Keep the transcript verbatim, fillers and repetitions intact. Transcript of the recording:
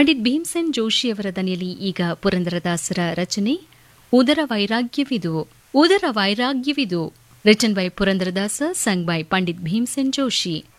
ಪಂಡಿತ್ ಭೀಮ್ಸೆನ್ ಜೋಶಿಯವರ ದನಿಯಲ್ಲಿ ಈಗ ಪುರಂದರದಾಸರ ರಚನೆ ಉದರ ವೈರಾಗ್ಯವಿದು. ಉದರ ವೈರಾಗ್ಯವಿದು written by Purandaradasa, sung by Pandit Bhimsen Joshi.